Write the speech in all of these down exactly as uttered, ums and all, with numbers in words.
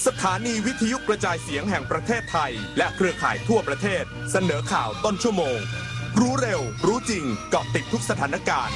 ถานีวิทยุกระจายเสียงแห่งประเทศไทยและเครือข่ายทั่วประเทศเสนอข่าวต้นชั่วโมงรู้เร็วรู้จริงเกาะติดทุกสถานการณ์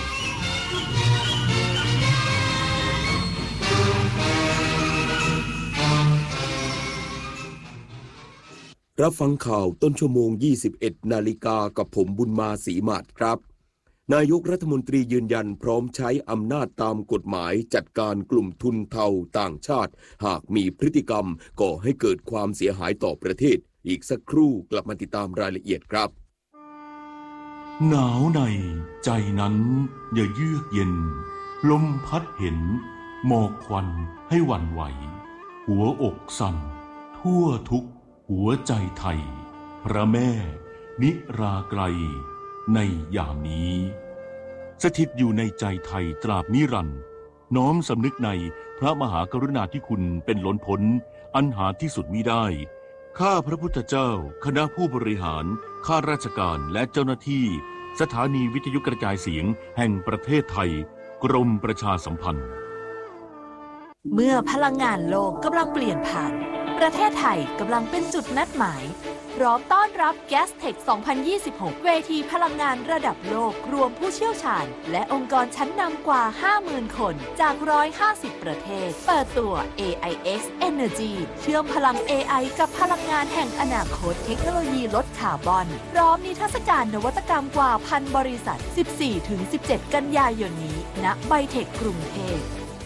รับฟังข่าวต้นชั่วโมง ยี่สิบเอ็ด นาฬิกากับผมบุญมาศรีมาศครับนายกรัฐมนตรียืนยันพร้อมใช้อำนาจตามกฎหมายจัดการกลุ่มทุนเทาต่างชาติหากมีพฤติกรรมก่อให้เกิดความเสียหายต่อประเทศอีกสักครู่กลับมาติดตามรายละเอียดครับหนาวในใจนั้นอย่าเยือกเย็นลมพัดเห็นหมอกควันให้หวั่นไหวหัวอกสั่นทั่วทุกหัวใจไทยพระแม่นิราไกลในยามนี้สถิตอยู่ในใจไทยตราบนิรันดร์น้อมสำนึกในพระมหากรุณาธิคุณเป็นล้นพ้นอันหาที่สุดมิได้ข้าพระพุทธเจ้าคณะผู้บริหารข้าราชการและเจ้าหน้าที่สถานีวิทยุกระจายเสียงแห่งประเทศไทยกรมประชาสัมพันธ์เมื่อพลังงานโลกกำลังเปลี่ยนผ่านประเทศไทยกำลังเป็นจุดนัดหมายพร้อมต้อนรับ Gastech สองพันยี่สิบหก เวทีพลังงานระดับโลกรวมผู้เชี่ยวชาญและองค์กรชั้นนำกว่า ห้าหมื่น คนจาก หนึ่งร้อยห้าสิบ ประเทศเปิดตัว เอ ไอ เอ็กซ์ Energy เชื่อมพลัง เอ ไอ กับพลังงานแห่งอนาคตเทคโนโลยีลดคาร์บอนพร้อมนิทรรศการนวัตกรรมกว่าพันบริษัท สิบสี่ถึงสิบเจ็ด กันยายนนี้ณไบเทคกรุงเทพ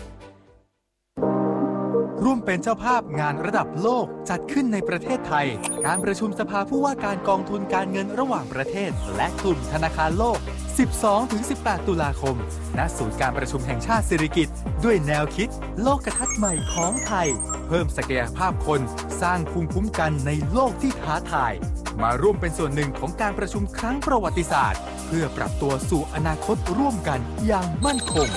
ร่วมเป็นเจ้าภาพงานระดับโลกจัดขึ้นในประเทศไทยการประชุมสภาผู้ว่าการกองทุนการเงินระหว่างประเทศและกลุ่มธนาคารโลก สิบสองถึงสิบแปด ตุลาคมณศูนย์การประชุมแห่งชาติสิริกิติ์ด้วยแนวคิดโลกทัศน์ใหม่ของไทยเพิ่มศักยภาพคนสร้างภูมิคุ้มกันในโลกที่ท้าทายมาร่วมเป็นส่วนหนึ่งของการประชุมครั้งประวัติศาสตร์เพื่อปรับตัวสู่อนาคตร่วมกันอย่างมั่นคง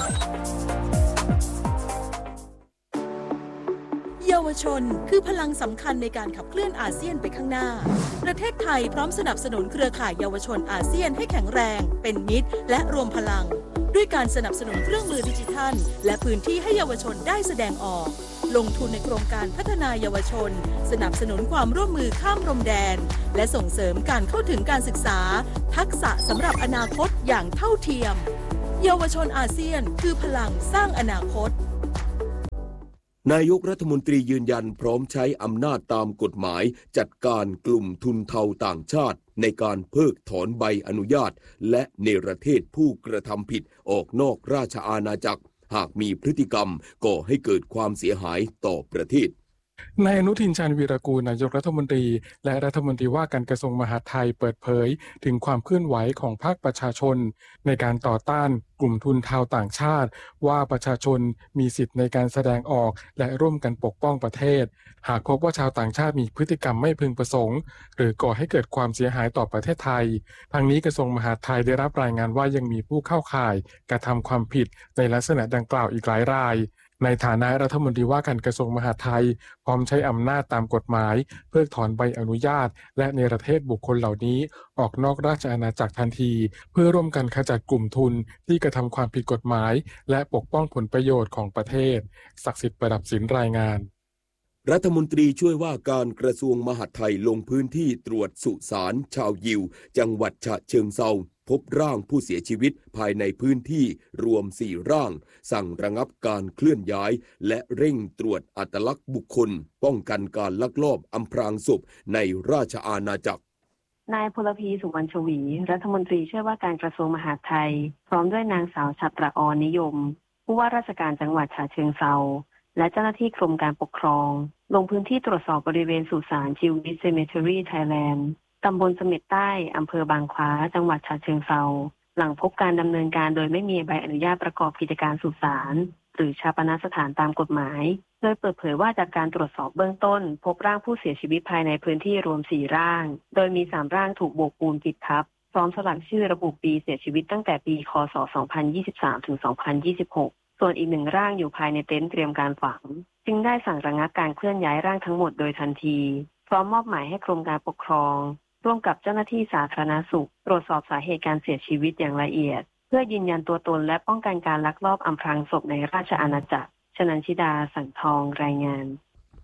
เยาวชนคือพลังสำคัญในการขับเคลื่อนอาเซียนไปข้างหน้าประเทศไทยพร้อมสนับสนุนเครือข่ายเยาวชนอาเซียนให้แข็งแรงเป็นมิตรและรวมพลังด้วยการสนับสนุนเครื่องมือดิจิทัลและพื้นที่ให้เยาวชนได้แสดงออกลงทุนในโครงการพัฒนาเยาวชนสนับสนุนความร่วมมือข้ามพรมแดนและส่งเสริมการเข้าถึงการศึกษาทักษะสำหรับอนาคตอย่างเท่าเทียมเยาวชนอาเซียนคือพลังสร้างอนาคตนายกรัฐมนตรียืนยันพร้อมใช้อำนาจตามกฎหมายจัดการกลุ่มทุนเทาต่างชาติในการเพิกถอนใบอนุญาตและเนรเทศผู้กระทำผิดออกนอกราชอาณาจักรหากมีพฤติกรรมก่อให้เกิดความเสียหายต่อประเทศนายอนุทินชาญวีรกูลนายกรัฐมนตรีและรัฐมนตรีว่าการกระทรวงมหาดไทยเปิดเผยถึงความเคลื่อนไหวของภาคประชาชนในการต่อต้านกลุ่มทุนเทาต่างชาติว่าประชาชนมีสิทธิ์ในการแสดงออกและร่วมกันปกป้องประเทศหากพบว่าชาวต่างชาติมีพฤติกรรมไม่พึงประสงค์หรือก่อให้เกิดความเสียหายต่อประเทศไทยทางนี้กระทรวงมหาดไทยได้รับรายงานว่ายังมีผู้เข้าข่ายกระทำความผิดในลักษณะดังกล่าวอีกหลายรายในฐานะรัฐมนตรีว่าการกระทรวงมหาดไทยพร้อมใช้อำนาจตามกฎหมายเพิกถอนใบอนุญาตและเนรเทศบุคคลเหล่านี้ออกนอกราชอาณาจักรทันทีเพื่อร่วมกันขจัดกลุ่มทุนที่กระทำความผิดกฎหมายและปกป้องผลประโยชน์ของประเทศศักดิ์สิทธิ์ประดับศิลป์รายงานรัฐมนตรีช่วยว่าการกระทรวงมหาดไทยลงพื้นที่ตรวจสุสานชาวยิวจังหวัดฉะเชิงเทราพบร่างผู้เสียชีวิตภายในพื้นที่รวมสี่ร่างสั่งระงับการเคลื่อนย้ายและเร่งตรวจอัตลักษณ์บุคคลป้องกันการลักลอบอำพรางศพในราชอาณาจักรนายพลพีสุวรรณชวีรัฐมนตรีช่วยว่าการกระทรวงมหาดไทยพร้อมด้วยนางสาวฉัตรอรนิยมผู้ว่าราชการจังหวัดฉะเชิงเทราและเจ้าหน้าที่กรมการปกครองลงพื้นที่ตรวจสอบบริเวณสุสานจิววิทเซเมทรีไทยแลนด์ตำบลเสม็ดใต้อำเภอบางคล้าจังหวัดฉะเชิงเทราหลังพบการดำเนินการโดยไม่มีใบอนุญาตประกอบกิจการสุสานหรือชาปนสถานตามกฎหมายโดยเปิดเผยว่าจากการตรวจสอบเบื้องต้นพบร่างผู้เสียชีวิตภายในพื้นที่รวมสี่ร่างโดยมีสามร่างถูกโบกปูนปิดทับพร้อมสลักชื่อระบุปีเสียชีวิตตั้งแต่ปีค.ศ. สองพันยี่สิบสาม ถึง สองพันยี่สิบหกส่วนอีกหนึ่งร่างอยู่ภายในเต็นท์เตรียมการฝังจึงได้สั่งระงับการเคลื่อนย้ายร่างทั้งหมดโดยทันทีพร้อมมอบหมายให้กรมการปกครองร่วมกับเจ้าหน้าที่สาธารณสุขตรวจสอบสาเหตุการเสียชีวิตอย่างละเอียดเพื่อยืนยันตัวตนและป้องกันการลักลอบอำพรางศพในราชอาณาจักรชนันชิดาสังทองรายงาน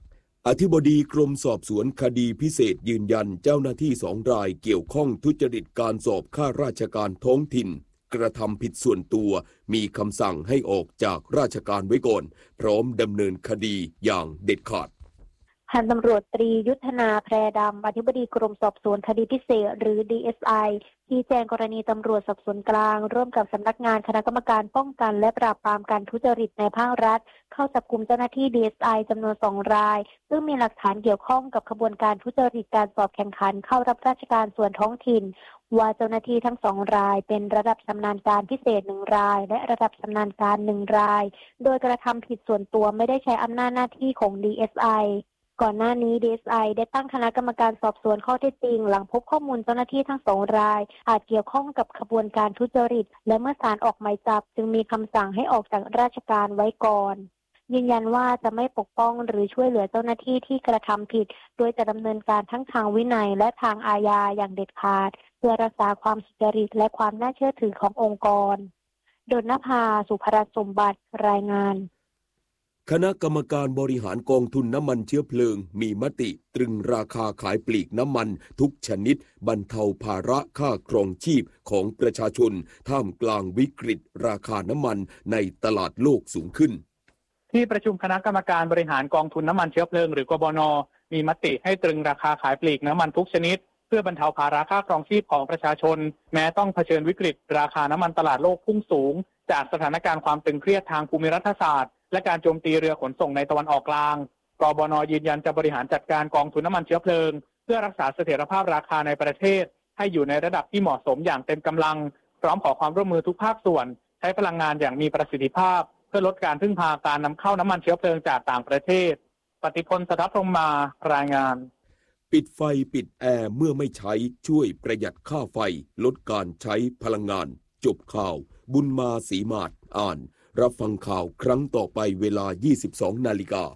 อธิบดีกรมสอบสวนคดีพิเศษยืนยันเจ้าหน้าที่สองรายเกี่ยวข้องทุจริตการสอบข้าราชการท้องถิ่นกระทำผิดส่วนตัวมีคำสั่งให้ออกจากราชการไว้ก่อนพร้อมดำเนินคดีอย่างเด็ดขาดพันตำรวจตรียุทธนาแพรดำอธิบดีกรมสอบสวนคดีพิเศษหรือ ดี เอส ไอ ที่แจ้งกรณีตำรวจสอบสวนกลางร่วมกับสำนักงานคณะกรรมการป้องกันและปราบปรามการทุจริตในภาครัฐเข้าจับกุมเจ้าหน้าที่ ดี เอส ไอ จำนวนสองรายซึ่งมีหลักฐานเกี่ยวข้องกับขบวนการทุจริตการสอบแข่งขันเข้ารับราชการส่วนท้องถิ่นว่าเจ้าหน้าที่ทั้งสองรายเป็นระดับชำนาญการพิเศษหนึ่งรายและระดับชำนาญการหนึ่งรายโดยกระทำผิดส่วนตัวไม่ได้ใช้อำนาจหน้าที่ของ ดี เอส ไอก่อนหน้านี้ ดี เอส ไอ ได้ตั้งคณะกรรมการสอบสวนข้อเท็จจริงหลังพบข้อมูลเจ้าหน้าที่ทั้งสองรายอาจเกี่ยวข้องกับขบวนการทุจริตและเมื่อศาลออกหมายจับจึงมีคำสั่งให้ออกจากราชการไว้ก่อนยืนยันว่าจะไม่ปกป้องหรือช่วยเหลือเจ้าหน้าที่ที่กระทำผิดโดยจะดำเนินการทั้งทางวินัยและทางอาญาอย่างเด็ดขาดเพื่อรักษาความสุจริตและความน่าเชื่อถือขององค์กรดลนภา สุภรัตน์สมบัติรายงานคณะกรรมการบริหารกองทุนน้ำมันเชื้อเพลิงมีมติตรึงราคาขายปลีกน้ำมันทุกชนิดบรรเทาภาระค่าครองชีพของประชาชนท่ามกลางวิกฤตราคาน้ำมันในตลาดโลกสูงขึ้นที่ประชุมคณะกรรมการบริหารกองทุนน้ำมันเชื้อเพลิงหรือกบน.มีมติให้ตรึงราคาขายปลีกน้ำมันทุกชนิดเพื่อบรรเทาภาระค่าครองชีพของประชาชนแม้ต้องเผชิญวิกฤตราคาน้ำมันตลาดโลกพุ่งสูงจากสถานการณ์ความตึงเครียดทางภูมิรัฐศาสตร์และการโจมตีเรือขนส่งในตะวันออกกลางกบน.ยืนยันจะบริหารจัดการกองทุนน้ำมันเชื้อเพลิงเพื่อรักษาเสถียรภาพราคาในประเทศให้อยู่ในระดับที่เหมาะสมอย่างเต็มกำลังพร้อมขอความร่วมมือทุกภาคส่วนใช้พลังงานอย่างมีประสิทธิภาพเพื่อลดการพึ่งพาการนำเข้าน้ำมันเชื้อเพลิงจากต่างประเทศปฏิพล สทัพพรหมารายงานปิดไฟปิดแอร์เมื่อไม่ใช้ช่วยประหยัดค่าไฟลดการใช้พลังงานจบข่าวบุญมาศรีมาศอ่านรับฟังข่าวครั้งต่อไปเวลา ยี่สิบสองนาฬิกา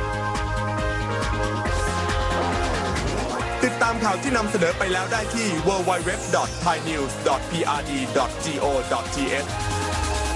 ติดตามข่าวที่นำเสนอไปแล้วได้ที่ ดับเบิลยู ดับเบิลยู ดับเบิลยู ดอท ไทยนิวส์ ดอท พี อาร์ ดี ดอท จี โอ ดอท ที เอช